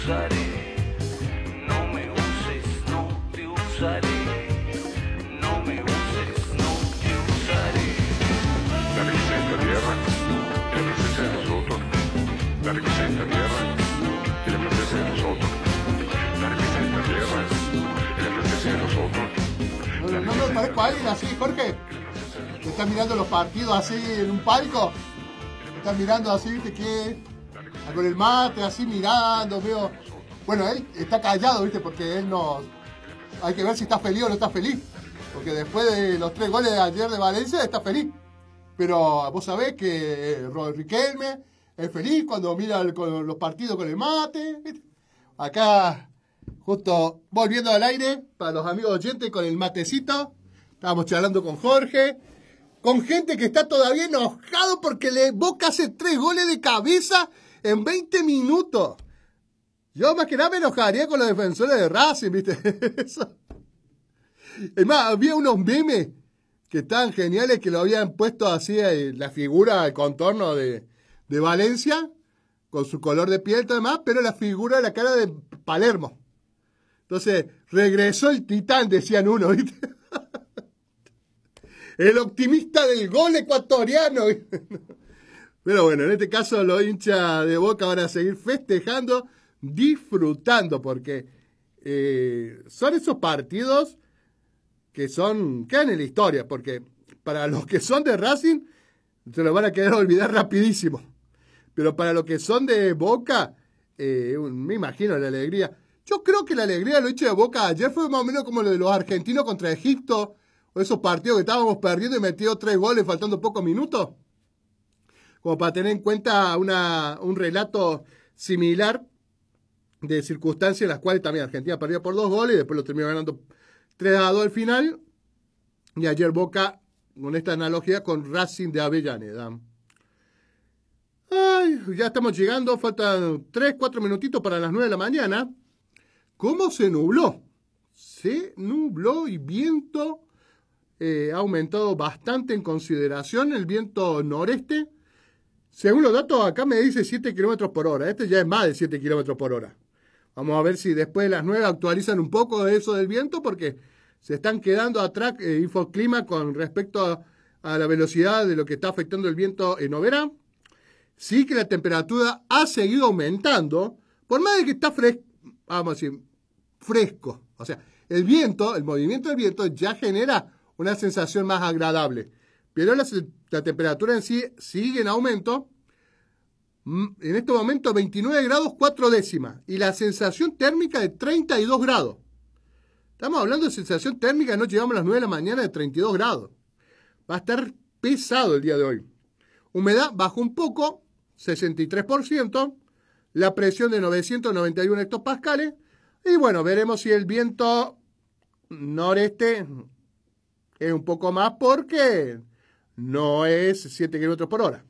usaré, no me uses, no te usaré, no me uses, no te usaré. La riqueza de esta tierra es la presencia de nosotros. La riqueza de esta tierra es la presencia de nosotros. La riqueza de esta tierra es la presencia de nosotros. No me parezco a alguien así, Jorge. Que está mirando los partidos así en un palco. Está mirando así, ¿viste? Que con el mate, así mirando, veo. Bueno, él está callado, ¿viste? Porque él no. Hay que ver si está feliz o no está feliz. Porque después de los 3 goles de ayer de Valencia, está feliz. Pero vos sabés que Riquelme es feliz cuando mira los partidos con el mate, ¿viste? Acá, justo volviendo al aire, para los amigos oyentes, con el matecito. Estábamos charlando con Jorge. Con gente que está todavía enojado porque Boca hace 3 goles de cabeza en 20 minutos. Yo más que nada me enojaría con los defensores de Racing, ¿viste? Eso. Es más, había unos memes que estaban geniales que lo habían puesto así, la figura, el contorno de Valencia, con su color de piel y todo demás, pero la figura de la cara de Palermo. Entonces, regresó el titán, decían uno, ¿viste? El optimista del gol ecuatoriano. Pero bueno, en este caso los hinchas de Boca van a seguir festejando, disfrutando, porque son esos partidos que quedan en la historia, porque para los que son de Racing, se lo van a querer olvidar rapidísimo. Pero para los que son de Boca, me imagino la alegría. Yo creo que la alegría de los hinchas de Boca ayer fue más o menos como lo de los argentinos contra Egipto, o esos partidos que estábamos perdiendo y metió 3 goles faltando pocos minutos. Como para tener en cuenta un relato similar de circunstancias en las cuales también Argentina perdió por 2 goles y después lo terminó ganando 3-2 al final. Y ayer Boca, con esta analogía, con Racing de Avellaneda. Ay, ya estamos llegando, faltan 3-4 minutitos para las 9 de la mañana. ¿Cómo se nubló? Se nubló y viento ha aumentado bastante en consideración el viento noreste. Según los datos acá me dice 7 kilómetros por hora. Este ya es más de 7 kilómetros por hora. Vamos a ver si después de las 9 actualizan un poco de eso del viento, porque se están quedando atrás Infoclima con respecto a la velocidad de lo que está afectando el viento en Oberá. Sí que la temperatura ha seguido aumentando, por más de que está fresco. O sea, el movimiento del viento ya genera una sensación más agradable. Pero la temperatura en sí sigue en aumento. En este momento 29 grados 4 décimas. Y la sensación térmica de 32 grados. Estamos hablando de sensación térmica, no llegamos a las 9 de la mañana de 32 grados. Va a estar pesado el día de hoy. Humedad bajó un poco, 63%. La presión de 991 hectopascales. Y bueno, veremos si el viento noreste es un poco más, porque no es 7 kilómetros por hora.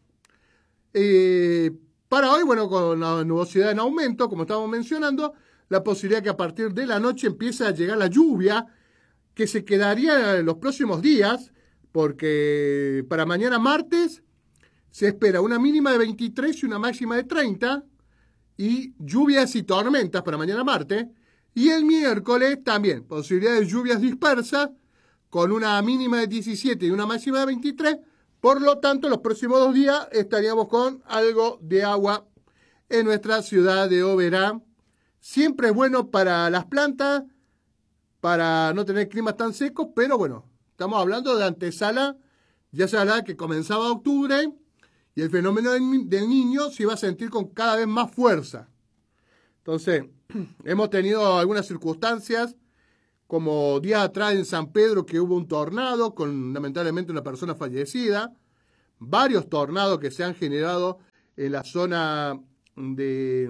Para hoy, bueno, con la nubosidad en aumento, como estábamos mencionando, la posibilidad que a partir de la noche empiece a llegar la lluvia, que se quedaría en los próximos días, porque para mañana martes se espera una mínima de 23 y una máxima de 30, y lluvias y tormentas para mañana martes, y el miércoles también, posibilidad de lluvias dispersas, con una mínima de 17 y una máxima de 23, por lo tanto, los próximos 2 días estaríamos con algo de agua en nuestra ciudad de Oberá. Siempre es bueno para las plantas, para no tener climas tan secos, pero bueno, estamos hablando de antesala, ya se habla que comenzaba octubre y el fenómeno del Niño se iba a sentir con cada vez más fuerza. Entonces, hemos tenido algunas circunstancias, como días atrás en San Pedro, que hubo un tornado con lamentablemente una persona fallecida, varios tornados que se han generado en la zona de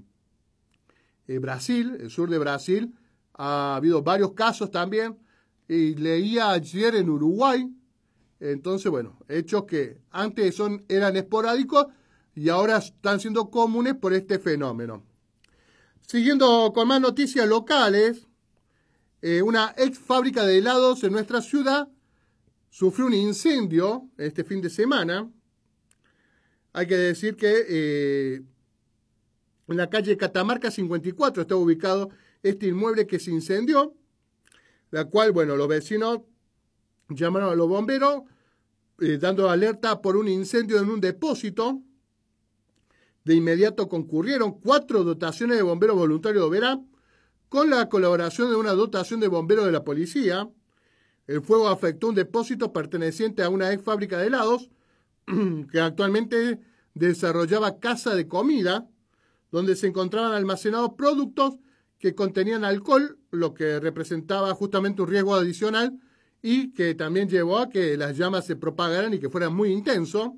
Brasil, el sur de Brasil. Ha habido varios casos también, y leía ayer en Uruguay. Entonces, bueno, hechos que antes eran esporádicos y ahora están siendo comunes por este fenómeno. Siguiendo con más noticias locales, una ex fábrica de helados en nuestra ciudad sufrió un incendio este fin de semana. Hay que decir que En la calle Catamarca 54 estaba ubicado este inmueble que se incendió, la cual, bueno, los vecinos llamaron a los bomberos dando alerta por un incendio en un depósito. De inmediato concurrieron 4 dotaciones de bomberos voluntarios de Oberá, con la colaboración de una dotación de bomberos de la policía. El fuego afectó un depósito perteneciente a una ex fábrica de helados, que actualmente desarrollaba casa de comida, donde se encontraban almacenados productos que contenían alcohol, lo que representaba justamente un riesgo adicional y que también llevó a que las llamas se propagaran y que fueran muy intensos.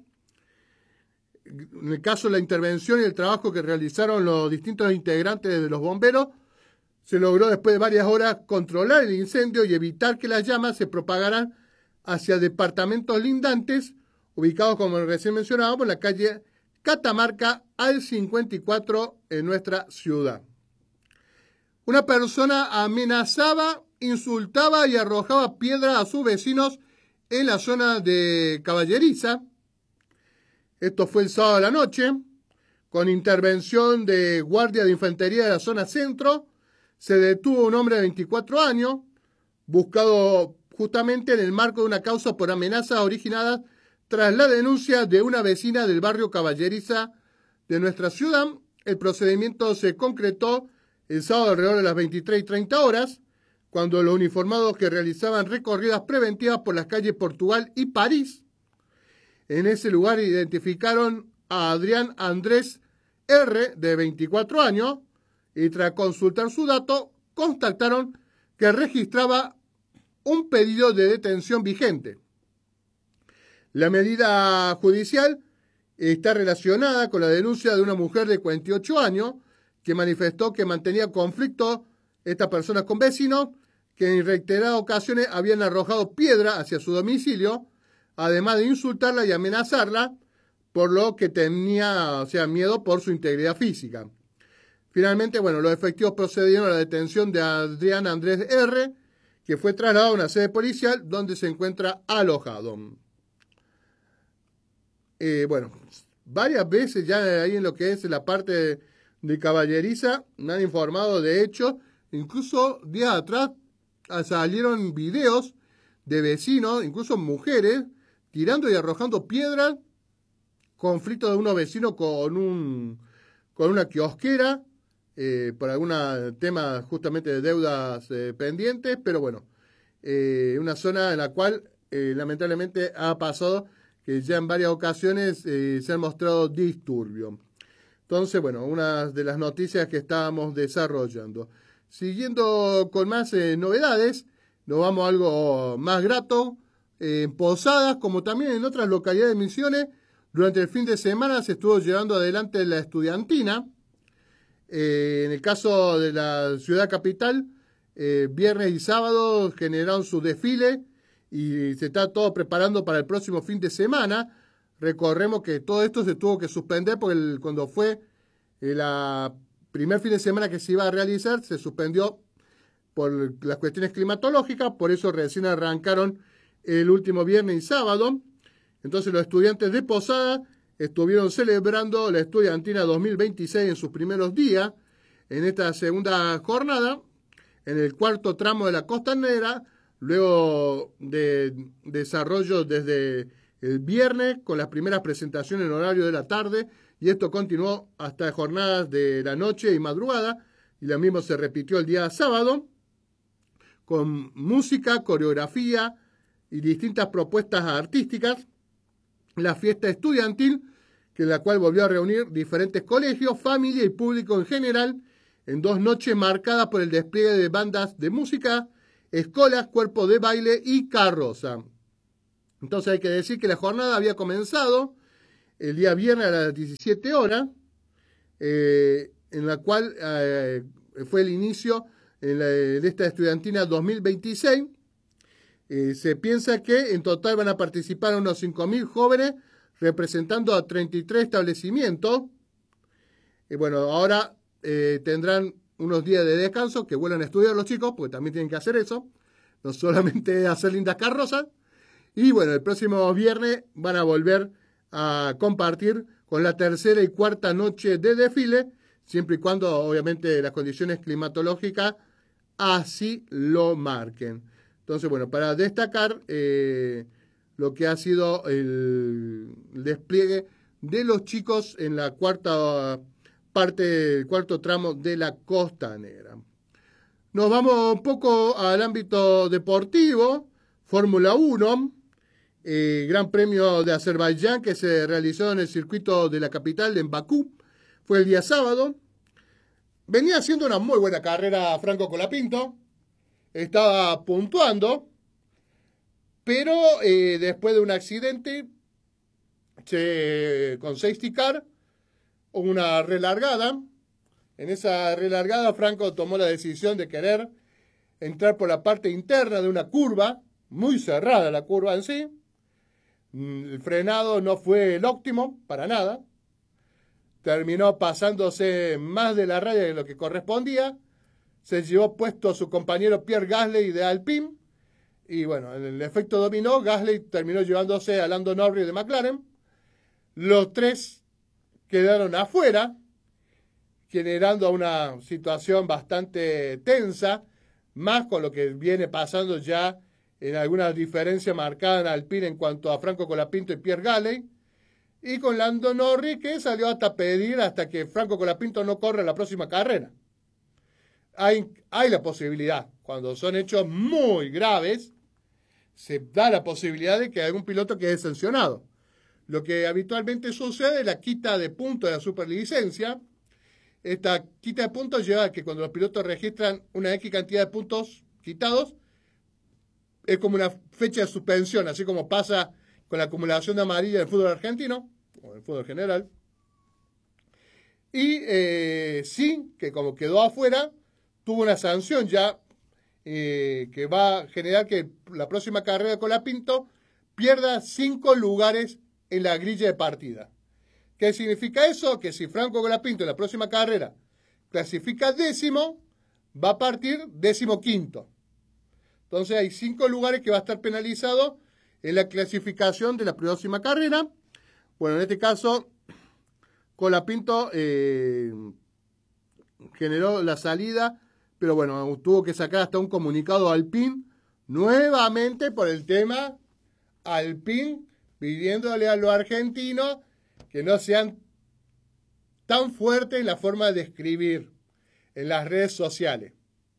En el caso de la intervención y el trabajo que realizaron los distintos integrantes de los bomberos, se logró después de varias horas controlar el incendio y evitar que las llamas se propagaran hacia departamentos lindantes, ubicados, como recién mencionábamos, en la calle Catamarca al 54 en nuestra ciudad. Una persona amenazaba, insultaba y arrojaba piedras a sus vecinos en la zona de Caballeriza. Esto fue el sábado a la noche, con intervención de guardia de infantería de la zona centro. Se detuvo un hombre de 24 años, buscado justamente en el marco de una causa por amenazas originadas tras la denuncia de una vecina del barrio Caballeriza de nuestra ciudad. El procedimiento se concretó el sábado alrededor de las 23:30 horas, cuando los uniformados que realizaban recorridas preventivas por las calles Portugal y París. En ese lugar identificaron a Adrián Andrés R., de 24 años, y tras consultar su dato, constataron que registraba un pedido de detención vigente. La medida judicial está relacionada con la denuncia de una mujer de 48 años que manifestó que mantenía conflicto estas personas con vecinos que en reiteradas ocasiones habían arrojado piedra hacia su domicilio, además de insultarla y amenazarla, por lo que tenía, miedo por su integridad física. Finalmente, los efectivos procedieron a la detención de Adrián Andrés R., que fue trasladado a una sede policial donde se encuentra alojado. Varias veces ya ahí en lo que es la parte de Caballeriza me han informado de hechos, incluso días atrás salieron videos de vecinos, incluso mujeres, tirando y arrojando piedras, conflicto de unos vecinos con una kiosquera, por algún tema justamente de deudas pendientes, pero una zona en la cual lamentablemente ha pasado que ya en varias ocasiones se han mostrado disturbios. Entonces, una de las noticias que estábamos desarrollando. Siguiendo con más novedades, nos vamos a algo más grato. En Posadas, como también en otras localidades de Misiones, durante el fin de semana se estuvo llevando adelante la estudiantina. En el caso de la ciudad capital, viernes y sábado generaron su desfile y se está todo preparando para el próximo fin de semana. Recordemos que todo esto se tuvo que suspender porque cuando fue el primer fin de semana que se iba a realizar, se suspendió por las cuestiones climatológicas, por eso recién arrancaron el último viernes y sábado. Entonces los estudiantes de Posada estuvieron celebrando la estudiantina 2026 en sus primeros días. En esta segunda jornada, en el cuarto tramo de la costanera, luego de desarrollo desde el viernes con las primeras presentaciones en horario de la tarde, y esto continuó hasta jornadas de la noche y madrugada, y lo mismo se repitió el día sábado, con música, coreografía y distintas propuestas artísticas. La fiesta estudiantil, que la cual volvió a reunir diferentes colegios, familia y público en general, en 2 noches marcadas por el despliegue de bandas de música, escolas, cuerpos de baile y carroza. Entonces hay que decir que la jornada había comenzado el día viernes a las 17 horas, en la cual fue el inicio de esta estudiantina 2026. Se piensa que en total van a participar unos 5.000 jóvenes representando a 33 establecimientos. Ahora tendrán unos días de descanso, que vuelvan a estudiar los chicos, porque también tienen que hacer eso, no solamente hacer lindas carrozas. Y el próximo viernes van a volver a compartir con la tercera y cuarta noche de desfile, siempre y cuando obviamente las condiciones climatológicas así lo marquen. Entonces, bueno, para destacar lo que ha sido el despliegue de los chicos en la cuarta parte, el cuarto tramo de la Costanera. Nos vamos un poco al ámbito deportivo, Fórmula 1, Gran Premio de Azerbaiyán que se realizó en el circuito de la capital, en Bakú, fue el día sábado. Venía haciendo una muy buena carrera Franco Colapinto, estaba puntuando, pero después de un accidente con safety car, una relargada. En esa relargada Franco tomó la decisión de querer entrar por la parte interna de una curva, muy cerrada la curva en sí. El frenado no fue el óptimo, para nada. Terminó pasándose más de la raya de lo que correspondía. Se llevó puesto a su compañero Pierre Gasly de Alpine. Y bueno, en el efecto dominó, Gasly terminó llevándose a Lando Norris de McLaren. Los tres quedaron afuera, generando una situación bastante tensa, más con lo que viene pasando ya en algunas diferencias marcadas en Alpine en cuanto a Franco Colapinto y Pierre Gasly, y con Lando Norris, que salió hasta pedir hasta que Franco Colapinto no corra la próxima carrera. Hay la posibilidad, cuando son hechos muy graves, se da la posibilidad de que algún piloto quede sancionado. Lo que habitualmente sucede es la quita de puntos de la superlicencia. Esta quita de puntos lleva a que cuando los pilotos registran una X cantidad de puntos quitados, es como una fecha de suspensión, así como pasa con la acumulación de amarilla del fútbol argentino, o del fútbol general. Y sí, que como quedó afuera, tuvo una sanción ya que va a generar que la próxima carrera de Colapinto pierda 5 lugares en la grilla de partida. ¿Qué significa eso? Que si Franco Colapinto en la próxima carrera clasifica 10º, va a partir 15º. Entonces hay 5 lugares que va a estar penalizado en la clasificación de la próxima carrera. Bueno, en este caso, Colapinto generó la salida, pero bueno, tuvo que sacar hasta un comunicado a Alpine, nuevamente por el tema Alpine, pidiéndole a los argentinos que no sean tan fuertes en la forma de escribir en las redes sociales.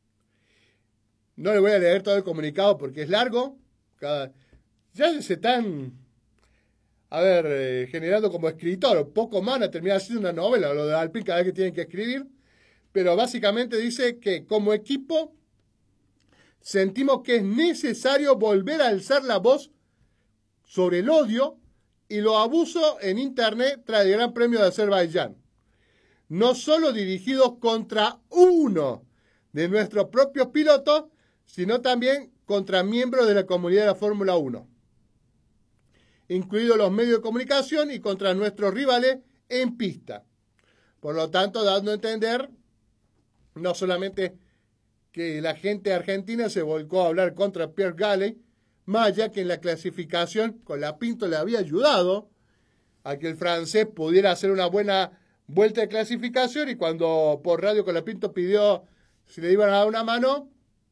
No le voy a leer todo el comunicado porque es largo. Ya se están, generando como escritor. Poco más a terminar siendo una novela lo de Alpine cada vez que tienen que escribir. Pero básicamente dice que como equipo sentimos que es necesario volver a alzar la voz sobre el odio y los abusos en Internet tras el Gran Premio de Azerbaiyán. No solo dirigidos contra uno de nuestros propios pilotos, sino también contra miembros de la comunidad de la Fórmula 1, incluidos los medios de comunicación, y contra nuestros rivales en pista. Por lo tanto, dando a entender no solamente que la gente argentina se volcó a hablar contra Pierre Gasly, más allá que en la clasificación Colapinto le había ayudado a que el francés pudiera hacer una buena vuelta de clasificación, y cuando por radio Colapinto pidió si le iban a dar una mano,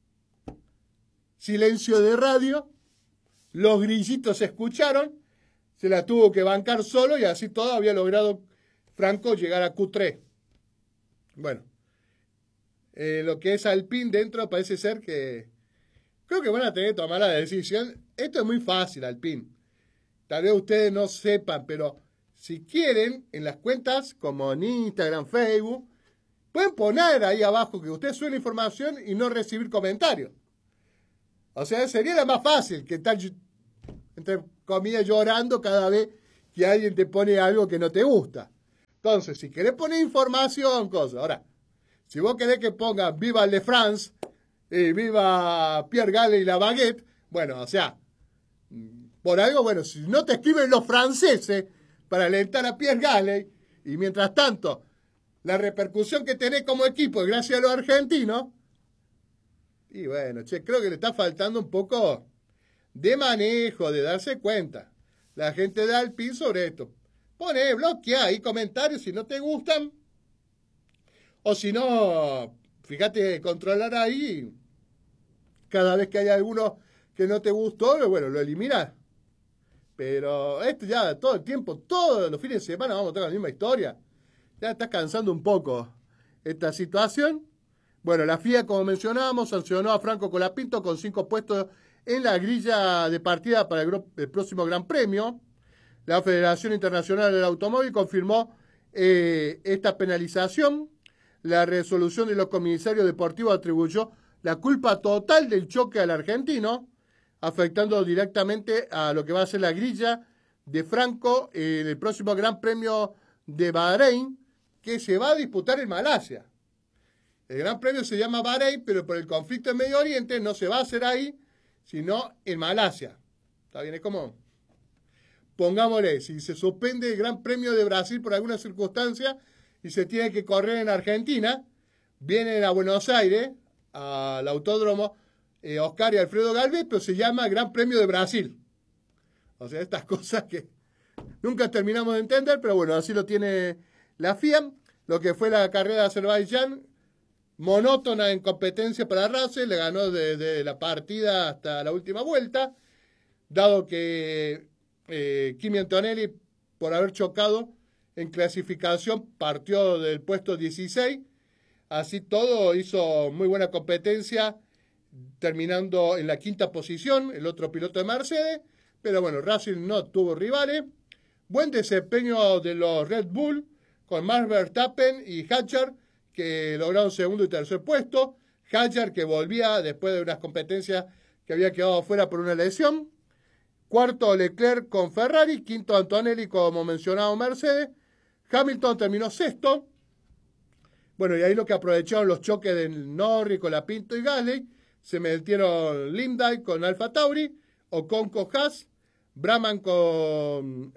silencio de radio, los grillitos se escucharon, se la tuvo que bancar solo, y así todo había logrado Franco llegar a Q3. Bueno, lo que es Alpine dentro parece ser que creo que van a tener que tomar la decisión. Esto es muy fácil, Alpine. Tal vez ustedes no sepan, pero si quieren, en las cuentas como en Instagram, Facebook, pueden poner ahí abajo que usted suena información y no recibir comentarios. O sea, sería la más fácil que estar, entre comillas, llorando cada vez que alguien te pone algo que no te gusta. Entonces, si querés poner información, cosas. Ahora, si vos querés que ponga viva Le France, viva Pierre Gasly y la baguette, bueno, o sea, por algo, bueno, si no te escriben los franceses para alentar a Pierre Gasly, y mientras tanto, la repercusión que tenés como equipo es gracias a los argentinos, y bueno, creo que le está faltando un poco de manejo, de darse cuenta la gente de Alpine sobre esto. Pone, bloquea ahí comentarios si no te gustan. O si no, fíjate, controlar ahí, cada vez que hay alguno que no te gustó, bueno, lo eliminás. Pero esto ya todo el tiempo, todos los fines de semana vamos a tener la misma historia. Ya está cansando un poco esta situación. Bueno, la FIA, como mencionábamos, sancionó a Franco Colapinto con 5 puestos en la grilla de partida para el próximo Gran Premio. La Federación Internacional del Automóvil confirmó esta penalización. La resolución de los comisarios deportivos atribuyó la culpa total del choque al argentino, afectando directamente a lo que va a ser la grilla de Franco en el próximo Gran Premio de Bahrein, que se va a disputar en Malasia. El Gran Premio se llama Bahrein, pero por el conflicto en Medio Oriente no se va a hacer ahí, sino en Malasia. ¿Está bien? Es como, pongámosle, si se suspende el Gran Premio de Brasil por alguna circunstancia y se tiene que correr en Argentina, vienen a Buenos Aires, al autódromo Oscar y Alfredo Galvez, pero se llama Gran Premio de Brasil. O sea, estas cosas que nunca terminamos de entender, pero bueno, así lo tiene la FIA. Lo que fue la carrera de Azerbaiyán, monótona en competencia para Russell, le ganó desde la partida hasta la última vuelta, dado que Kimi Antonelli, por haber chocado en clasificación, partió del puesto 16. Así todo, hizo muy buena competencia, terminando en la 5ª posición, el otro piloto de Mercedes, pero bueno, Russell no tuvo rivales. Buen desempeño de los Red Bull, con Max Verstappen y Hadjar, que lograron 2º y 3er puesto. Hadjar, que volvía después de unas competencias que había quedado fuera por una lesión. 4º Leclerc con Ferrari, 5º Antonelli, como mencionado, Mercedes. Hamilton terminó 6º. Bueno, y ahí lo que aprovecharon los choques de Norris, Colapinto y Gasly, se metieron Lindau con Alfa Tauri, Ocon con Haas, Brabham con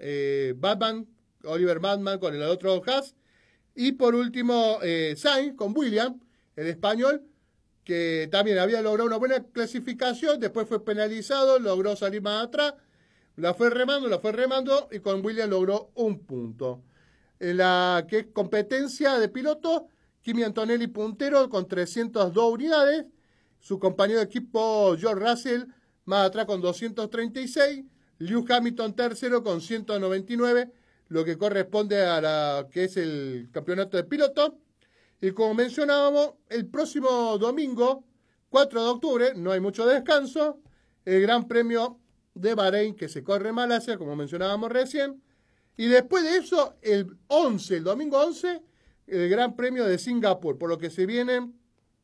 Oliver Batman con el otro Haas, y por último Sainz con Williams, el español, que también había logrado una buena clasificación, después fue penalizado, logró salir más atrás, la fue remando, y con Williams logró 1 punto. En la que es competencia de pilotos, Kimi Antonelli puntero con 302 unidades, su compañero de equipo George Russell más atrás con 236, Lewis Hamilton tercero con 199, lo que corresponde a la que es el campeonato de pilotos. Y como mencionábamos, el próximo domingo, 4 de octubre, no hay mucho descanso, el Gran Premio de Bahrein, que se corre en Malasia, como mencionábamos recién, y después de eso, el domingo 11, el Gran Premio de Singapur, por lo que se vienen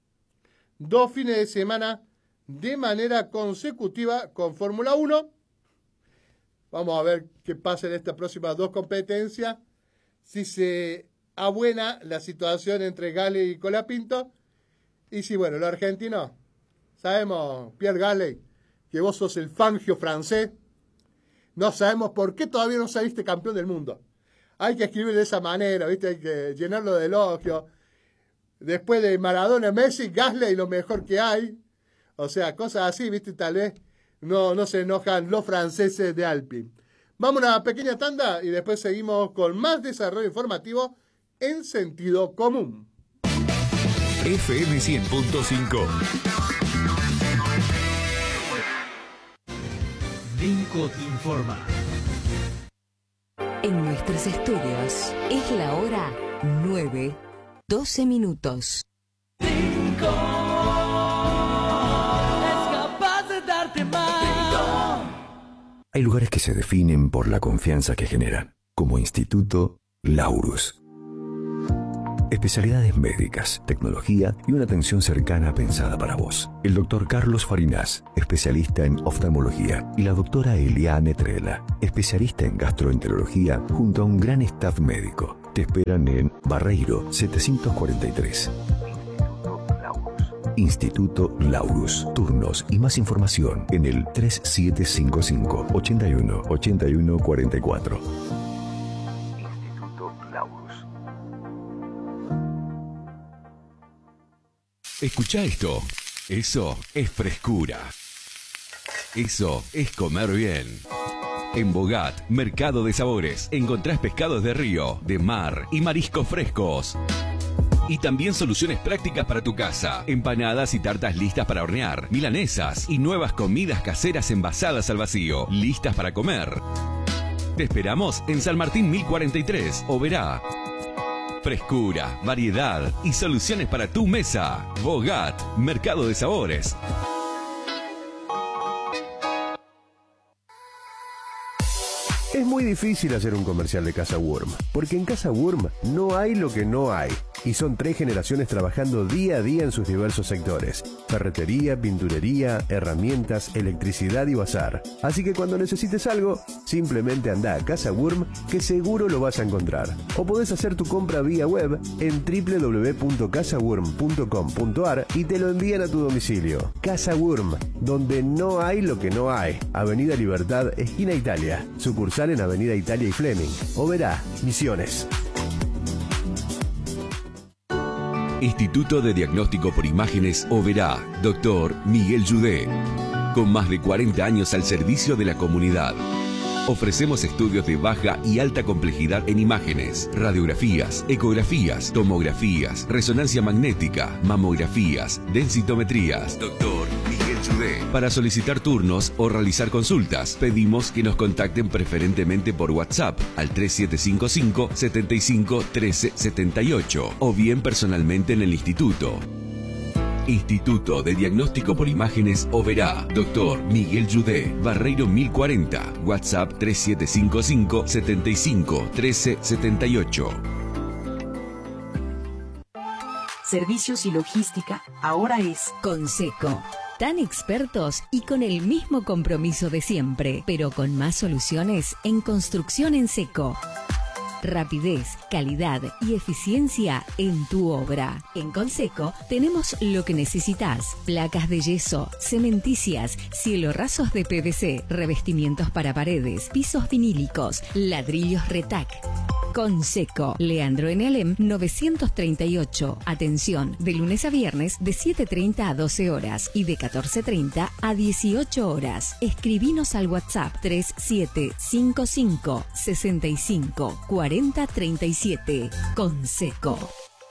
2 fines de semana de manera consecutiva con Fórmula 1. Vamos a ver qué pasa en estas próximas 2 competencias, si se abuena la situación entre Gasly y Colapinto, y si, bueno, los argentinos, sabemos, Pierre Gasly, que vos sos el Fangio francés, no sabemos por qué todavía no saliste campeón del mundo. Hay que escribir de esa manera, ¿viste? Hay que llenarlo de elogios. Después de Maradona, Messi, Gasly, lo mejor que hay. O sea, cosas así, ¿viste? Tal vez no se enojan los franceses de Alpine. Vamos a una pequeña tanda y después seguimos con más desarrollo informativo en sentido común. FM 100.5. Vinco te informa. En nuestros estudios es la hora 9:12 minutos. Vinco es capaz de darte más. Hay lugares que se definen por la confianza que generan, como Instituto Laurus. Especialidades médicas, tecnología y una atención cercana pensada para vos. El doctor Carlos Farinas, especialista en oftalmología, y la doctora Eliane Trela, especialista en gastroenterología, junto a un gran staff médico. Te esperan en Barreiro 743. Instituto Laurus. Turnos y más información en el 3755 81 81 44. Instituto Laurus. Escucha esto. Eso es frescura. Eso es comer bien. En Bogat, Mercado de Sabores, encontrás pescados de río, de mar y mariscos frescos. Y también soluciones prácticas para tu casa. Empanadas y tartas listas para hornear. Milanesas y nuevas comidas caseras envasadas al vacío. Listas para comer. Te esperamos en San Martín 1043, Oberá. Frescura, variedad y soluciones para tu mesa. Bogat, Mercado de Sabores. Es muy difícil hacer un comercial de Casa Wurm, porque en Casa Wurm no hay lo que no hay. Y son 3 generaciones trabajando día a día en sus diversos sectores. Ferretería, pinturería, herramientas, electricidad y bazar. Así que cuando necesites algo, simplemente anda a Casa Wurm, que seguro lo vas a encontrar. O podés hacer tu compra vía web en www.casawurm.com.ar y te lo envían a tu domicilio. Casa Wurm, donde no hay lo que no hay. Avenida Libertad, esquina Italia. Sucursal en Avenida Italia y Fleming. Oberá, Misiones. Instituto de Diagnóstico por Imágenes Oberá, Dr. Miguel Judé. Con más de 40 años al servicio de la comunidad. Ofrecemos estudios de baja y alta complejidad en imágenes, radiografías, ecografías, tomografías, resonancia magnética, mamografías, densitometrías. Dr. Miguel Judé. Para solicitar turnos o realizar consultas, pedimos que nos contacten preferentemente por WhatsApp al 3755 75 13 78 o bien personalmente en el instituto. Instituto de Diagnóstico por Imágenes Oberá, Dr. Miguel Judé, Barreiro 1040, WhatsApp 3755 75 13 78. Servicios y logística ahora es Conseco. Tan expertos y con el mismo compromiso de siempre, pero con más soluciones en construcción en seco. Rapidez, calidad y eficiencia en tu obra. En Conseco tenemos lo que necesitas: placas de yeso, cementicias, cielorrasos de PVC, revestimientos para paredes, pisos vinílicos, ladrillos Retac. Conseco, Leandro en Alem 938. Atención, de lunes a viernes de 7:30 a 12 horas y de 14:30 a 18 horas. Escribinos al WhatsApp 3755 65 40 37. Conseco.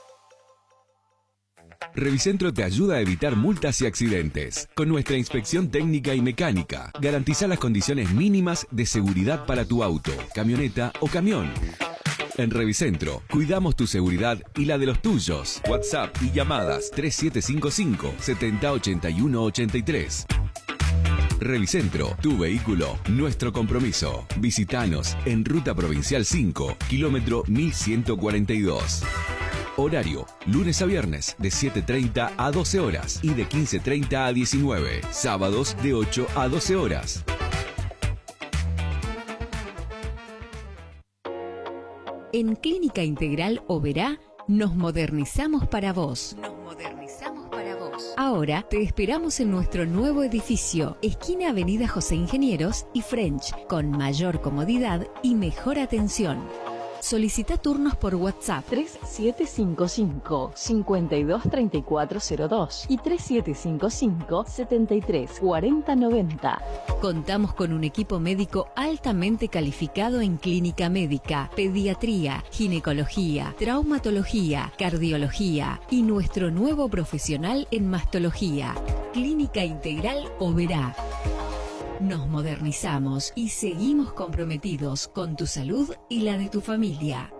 Revicentro te ayuda a evitar multas y accidentes. Con nuestra inspección técnica y mecánica, garantiza las condiciones mínimas de seguridad para tu auto, camioneta o camión. En Revicentro, cuidamos tu seguridad y la de los tuyos. WhatsApp y llamadas 3755 70 81 83. Revicentro, tu vehículo, nuestro compromiso. Visítanos en Ruta Provincial 5, kilómetro 1142. Horario, lunes a viernes de 7:30 a 12 horas y de 15:30 a 19. Sábados de 8 a 12 horas. En Clínica Integral Oberá nos modernizamos para vos. Ahora te esperamos en nuestro nuevo edificio, esquina Avenida José Ingenieros y French, con mayor comodidad y mejor atención. Solicita turnos por WhatsApp 3755 523402 y 3755 734090. Contamos con un equipo médico altamente calificado en clínica médica, pediatría, ginecología, traumatología, cardiología y nuestro nuevo profesional en mastología. Clínica Integral Oberá. Nos modernizamos y seguimos comprometidos con tu salud y la de tu familia.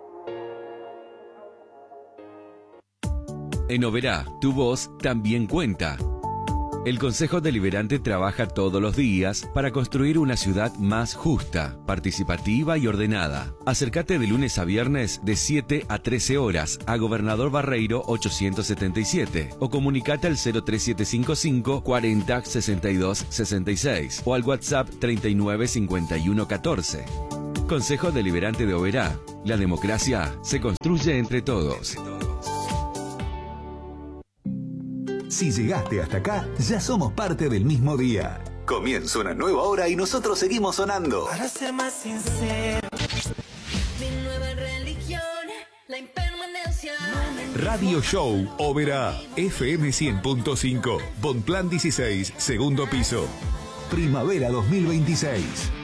En Oberá, tu voz también cuenta. El Consejo Deliberante trabaja todos los días para construir una ciudad más justa, participativa y ordenada. Acércate de lunes a viernes de 7 a 13 horas a Gobernador Barreiro 877 o comunicate al 03755 40 62 66 o al WhatsApp 39 51 14. Consejo Deliberante de Oberá. La democracia se construye entre todos. Si llegaste hasta acá, ya somos parte del mismo día. Comienza una nueva hora y nosotros seguimos sonando. Para ser más sincero, mi nueva religión, la impermanencia. Radio Show Oberá, FM 100.5, Bonplan 16, segundo piso. Primavera 2026.